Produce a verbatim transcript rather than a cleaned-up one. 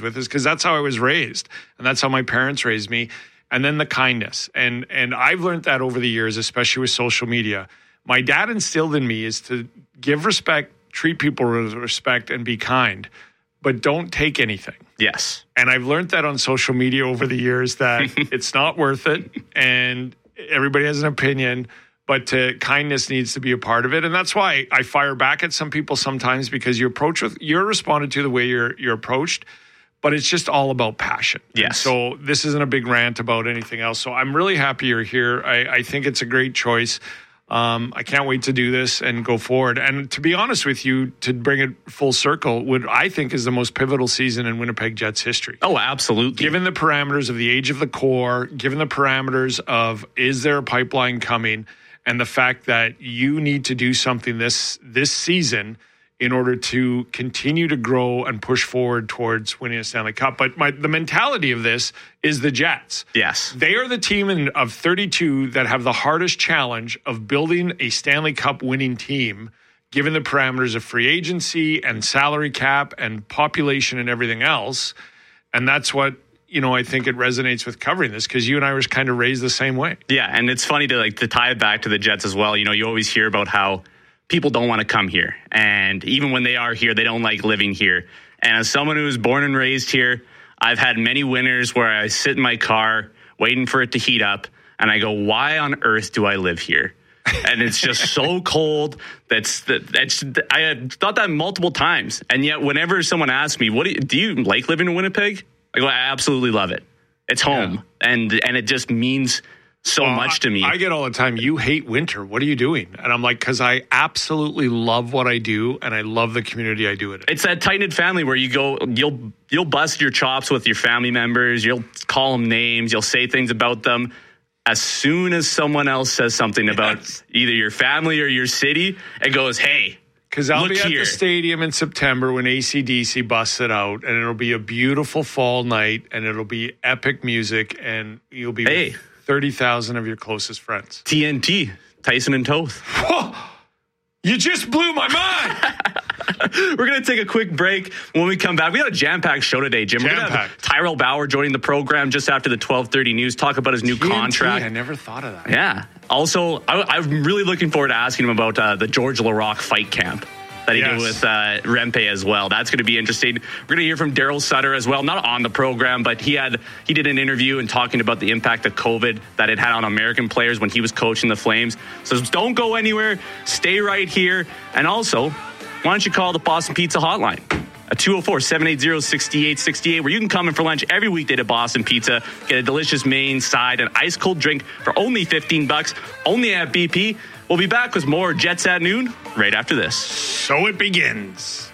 with is because that's how I was raised. And that's how my parents raised me. And then the kindness. And, and I've learned that over the years, especially with social media. My dad instilled in me is to give respect, treat people with respect, and be kind, but don't take anything. Yes. And I've learned that on social media over the years that it's not worth it. And everybody has an opinion, but to, kindness needs to be a part of it. And that's why I fire back at some people sometimes, because you approach with, you're responded to the way you're, you're approached, but it's just all about passion. Yes. And so this isn't a big rant about anything else. So I'm really happy you're here. I, I think it's a great choice. Um, I can't wait to do this and go forward. And to be honest with you, to bring it full circle, what I think is the most pivotal season in Winnipeg Jets history. Oh, absolutely. Given the parameters of the age of the core, given the parameters of is there a pipeline coming, and the fact that you need to do something this this season in order to continue to grow and push forward towards winning a Stanley Cup. But my, the mentality of this is the Jets. Yes. They are the team in, of thirty-two that have the hardest challenge of building a Stanley Cup winning team, given the parameters of free agency and salary cap and population and everything else. And that's what, you know, I think it resonates with covering this, because you and I were kind of raised the same way. Yeah, and it's funny to like to tie it back to the Jets as well. You know, you always hear about how people don't want to come here. And even when they are here, they don't like living here. And as someone who was born and raised here, I've had many winters where I sit in my car waiting for it to heat up. And I go, why on earth do I live here? And it's just so cold. That's that's. I had thought that multiple times. And yet whenever someone asks me, what do you, do you like living in Winnipeg? I go, I absolutely love it. It's home. Yeah. And and it just means so well, much to me. I, I get all the time, you hate winter. What are you doing? And I'm like, because I absolutely love what I do, and I love the community I do it in. It's that tight-knit family where you go, you'll you'll bust your chops with your family members. You'll call them names. You'll say things about them. As soon as someone else says something about yes. either your family or your city, it goes, hey, because I'll look be at here. the stadium in September when A C D C busts it out, and it'll be a beautiful fall night, and it'll be epic music, and you'll be hey. with thirty thousand of your closest friends. T N T, Tyson and Toth. You just blew my mind. We're going to take a quick break. When we come back, we got a jam-packed show today, Jim. Jam-packed. We're going to have Tyrell Bauer joining the program just after the twelve thirty news, talk about his new T N T, contract. I never thought of that. Yeah. Also, I, I'm really looking forward to asking him about uh, the George Laraque fight camp that he yes. did with uh, Rempe as well. That's going to be interesting. We're going to hear from Daryl Sutter as well, not on the program, but he had he did an interview and talking about the impact of COVID that it had on American players when he was coaching the Flames. So don't go anywhere. Stay right here. And also, why don't you call the Boston Pizza hotline at two oh four, seven eight zero, six eight six eight, where you can come in for lunch every weekday to Boston Pizza, get a delicious main, side, and ice cold drink for only fifteen bucks, only at B P. We'll be back with more Jets at noon right after this. So it begins.